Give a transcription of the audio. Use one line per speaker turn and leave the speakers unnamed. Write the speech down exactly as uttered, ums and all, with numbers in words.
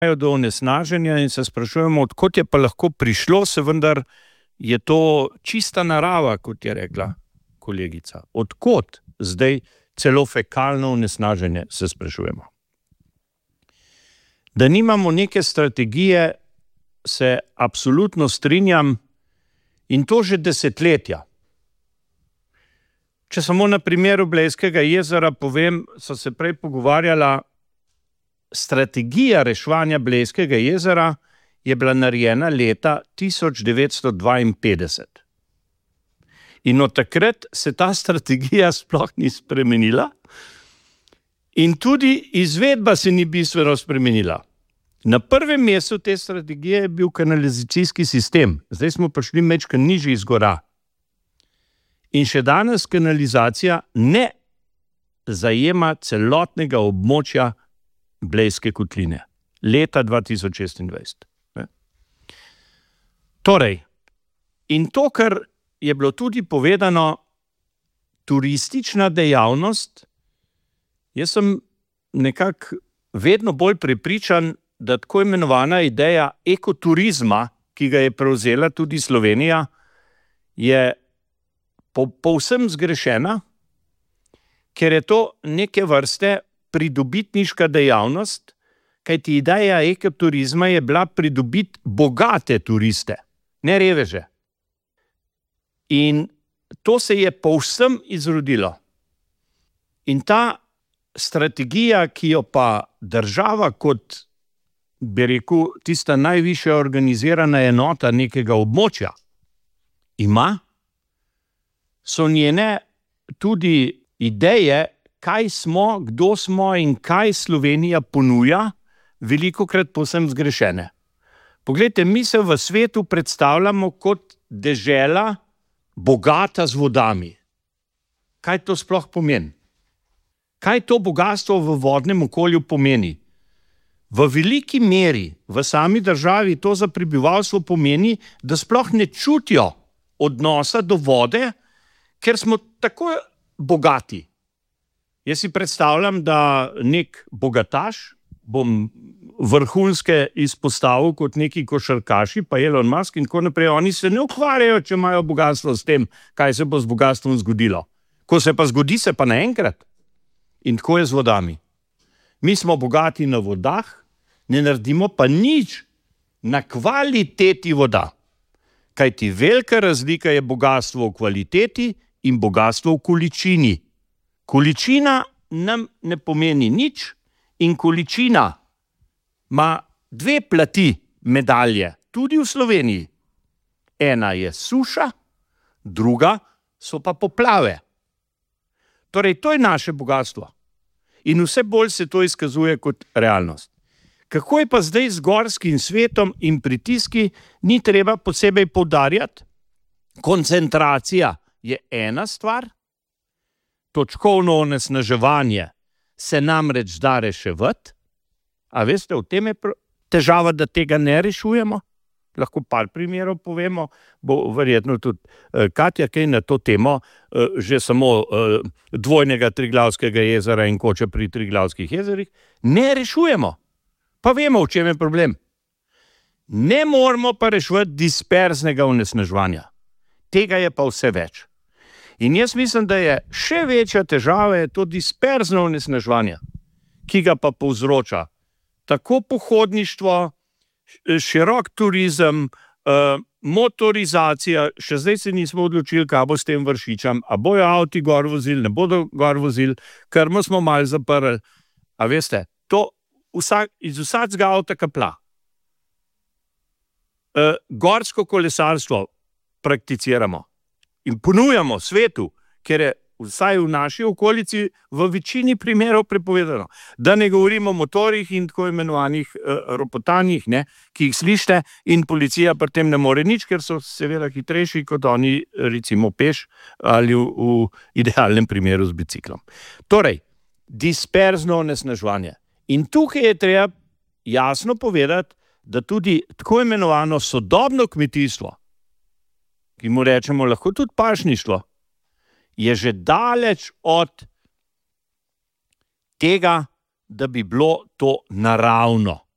do onesnaženja in se sprašujemo, odkot je pa lahko prišlo, se vendar je to čista narava, kot je rekla kolegica. Odkot zdaj celo fekalno onesnaženje, se sprašujemo. Da nimamo neke strategije, se absolutno strinjam, in to že desetletja. Če samo na primeru Blejskega jezera povem, so se prej pogovarjala, strategija reševanja Blejskega jezera je bila narejena leta tisoč devetsto dvainpetdeset. In od takrat se ta strategija sploh ni spremenila in tudi izvedba se ni bistveno spremenila. Na prvem mestu te strategije je bil kanalizacijski sistem. Zdaj smo prišli majčkeno nižje iz gora. In še danes kanalizacija ne zajema celotnega območja Blejske kotline. Leta dva tisoč šestindvajset. Torej, in to, kar je bilo tudi povedano, turistična dejavnost, jaz sem nekako vedno bolj prepričan, da tako imenovana ideja ekoturizma, ki ga je prevzela tudi Slovenija, je po, povsem zgrešena, ker je to neke vrste pridobitniška dejavnost, kajti ideja ekoturizma je bila pridobiti bogate turiste, ne reveže. In to se je povsem izrodilo. In ta strategija, ki jo pa država kot, bi rekel, tista najvišja organizirana enota nekega območja ima, so njene tudi ideje, kaj smo, kdo smo in kaj Slovenija ponuja, velikokrat povsem zgrešene. Poglejte, mi se v svetu predstavljamo kot dežela bogata z vodami. Kaj to sploh pomeni? Kaj to bogatstvo v vodnem okolju pomeni? V veliki meri v sami državi to za prebivalstvo pomeni, da sploh ne čutijo odnosa do vode, ker smo tako bogati. Jaz si predstavljam, da nek bogataš, bom vrhunske izpostavil kot neki košarkaši, pa Elon Musk in tako naprej, oni se ne ukvarjajo, če imajo bogatstvo s tem, kaj se bo z bogastvom zgodilo. Ko se pa zgodi, se pa naenkrat. In tako je z vodami. Mi smo bogati na vodah, ne naredimo pa nič na kvaliteti voda. Kajti velika razlika je bogatstvo v kvaliteti in bogatstvo v količini. Količina nam ne pomeni nič in količina ima dve plati medalje, tudi v Sloveniji. Ena je suša, druga so pa poplave. Torej, to je naše bogatstvo. In vse bolj se to izkazuje kot realnost. Kako je pa zdaj z gorskim svetom in pritiski, ni treba posebej poudarjati. Koncentracija je ena stvar, točkovno onesnaževanje se namreč da reševati. A veste, v tem je težava, da tega ne rešujemo? Lahko par primerov povemo, bo verjetno tudi Katja kaj na to temo, že samo dvojnega Triglavskega jezera in koče pri Triglavskih jezerih. Ne rešujemo. Pa vemo, v čem je problem. Ne moramo pa reševati disperznega onesnaževanja. Tega je pa vse več. In jaz mislim, da je še večja težava je to disperzno onesnaževanje, ki ga pa povzroča tako pohodništvo, širok turizem, motorizacija, še zdaj se nismo odločili, kaj bo s tem Vršičem, a bojo avti gor vozili, ne bodo gor vozili, Krmo smo malo zaprli. A veste, to vsak, iz vsakega avta kapla. E, gorsko kolesarstvo prakticiramo in ponujamo svetu, ker je vsaj v naši okolici v večini primerov prepovedano. Da ne govorimo o motorjih in tako imenovanih uh, ropotanjih, ne, ki jih slišite in policija pri tem ne more nič, ker so seveda hitrejši kot oni, recimo peš ali v, v idealnem primeru z biciklom. Torej, disperzno onesnaževanje. In tukaj je treba jasno povedati, da tudi tako imenovano sodobno kmetijstvo, ki mu rečemo lahko tudi pašništvo, je že daleč od tega, da bi bilo to naravno.